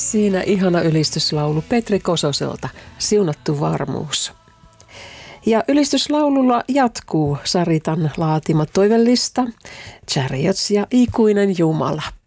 Siinä ihana ylistyslaulu Petri Kososelta, Siunattu varmuus. Ja ylistyslaululla jatkuu Saritan laatima toivellista, Chariots ja Ikuinen Jumala.